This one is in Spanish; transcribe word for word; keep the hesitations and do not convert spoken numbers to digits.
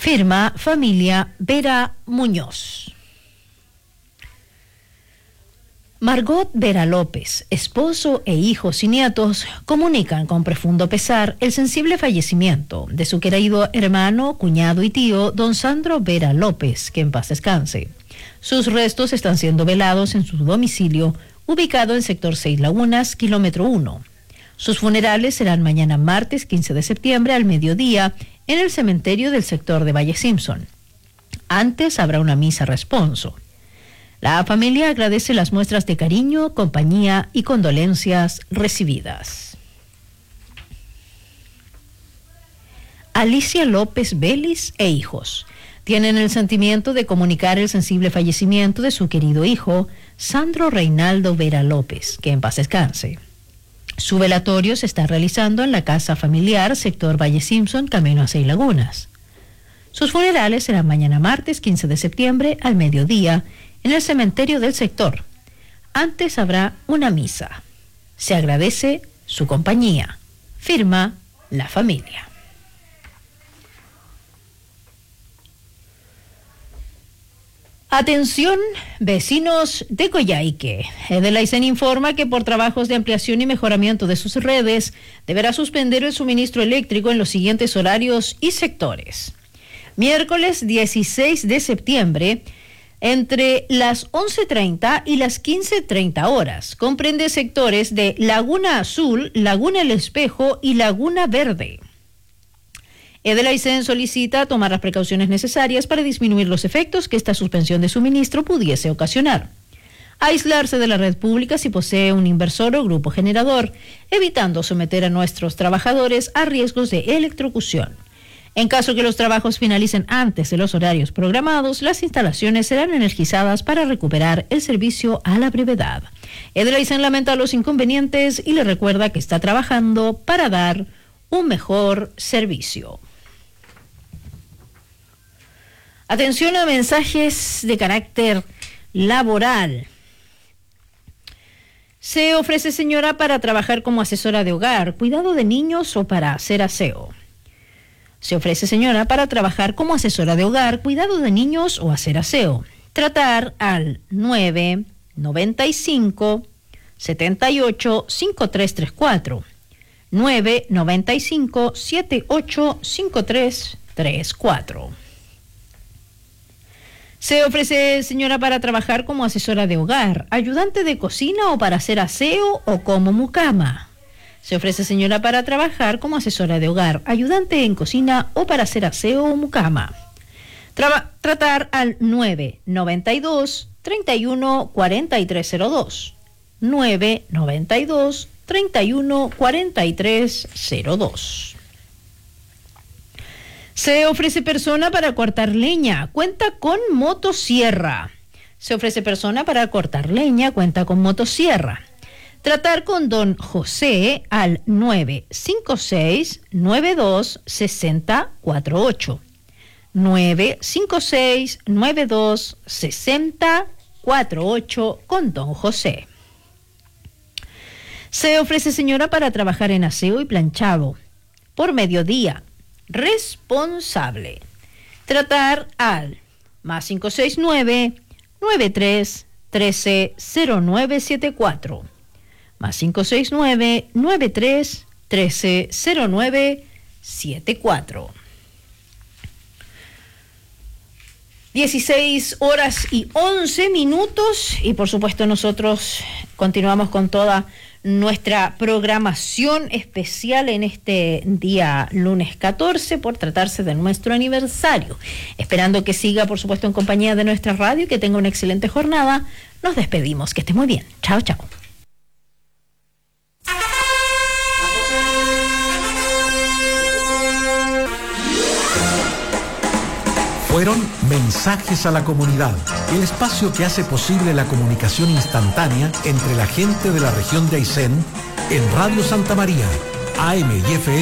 Firma familia Vera Muñoz. Margot Vera López, esposo e hijos y nietos, comunican con profundo pesar el sensible fallecimiento de su querido hermano, cuñado y tío, don Sandro Vera López, que en paz descanse. Sus restos están siendo velados en su domicilio, ubicado en sector Seis Lagunas, kilómetro uno. Sus funerales serán mañana martes quince de septiembre al mediodía en el cementerio del sector de Valle Simpson. Antes habrá una misa responso. La familia agradece las muestras de cariño, compañía y condolencias recibidas. Alicia López Vélez e hijos tienen el sentimiento de comunicar el sensible fallecimiento de su querido hijo, Sandro Reinaldo Vera López, que en paz descanse. Su velatorio se está realizando en la casa familiar, sector Valle Simpson, camino a Seis Lagunas. Sus funerales serán mañana martes quince de septiembre al mediodía en el cementerio del sector. Antes habrá una misa. Se agradece su compañía. Firma la familia. Atención, vecinos de Coyhaique. Edelaizen informa que por trabajos de ampliación y mejoramiento de sus redes, deberá suspender el suministro eléctrico en los siguientes horarios y sectores. Miércoles dieciséis de septiembre, entre las once treinta y las quince treinta horas. Comprende sectores de Laguna Azul, Laguna El Espejo y Laguna Verde. Edelaizen solicita tomar las precauciones necesarias para disminuir los efectos que esta suspensión de suministro pudiese ocasionar. Aislarse de la red pública si posee un inversor o grupo generador, evitando someter a nuestros trabajadores a riesgos de electrocución. En caso que los trabajos finalicen antes de los horarios programados, las instalaciones serán energizadas para recuperar el servicio a la brevedad. Edelaizen lamenta los inconvenientes y le recuerda que está trabajando para dar un mejor servicio. Atención a mensajes de carácter laboral. Se ofrece, señora, para trabajar como asesora de hogar, cuidado de niños o para hacer aseo. Se ofrece, señora, para trabajar como asesora de hogar, cuidado de niños o hacer aseo. Tratar al nueve noventa y cinco setenta y ocho cincuenta y tres treinta y cuatro. nueve noventa y cinco setenta y ocho cincuenta y tres treinta y cuatro. Se ofrece, señora, para trabajar como asesora de hogar, ayudante de cocina o para hacer aseo o como mucama. Se ofrece, señora, para trabajar como asesora de hogar, ayudante en cocina o para hacer aseo o mucama. Traba- tratar al nueve noventa y dos treinta y uno cuarenta y tres cero dos. nueve noventa y dos treinta y uno cuarenta y tres cero dos. Se ofrece persona para cortar leña, cuenta con motosierra. Se ofrece persona para cortar leña, cuenta con motosierra. Tratar con don José al nueve cinco seis nueve dos seis cero cuatro ocho. nueve cinco seis nueve dos seis cero cuatro ocho con don José. Se ofrece, señora, para trabajar en aseo y planchado por mediodía. Responsable. Tratar al más cinco seis nueve nueve tres trece cero nueve siete cuatro. Más cinco seis nueve nueve tres trece cero nueve siete cuatro. dieciséis horas y once minutos y por supuesto nosotros continuamos con toda nuestra programación especial en este día lunes catorce por tratarse de nuestro aniversario. Esperando que siga por supuesto en compañía de nuestra radio y que tenga una excelente jornada. Nos despedimos, que esté muy bien. Chao, chao. Fueron Mensajes a la Comunidad, el espacio que hace posible la comunicación instantánea entre la gente de la región de Aysén en Radio Santa María, A M y F M.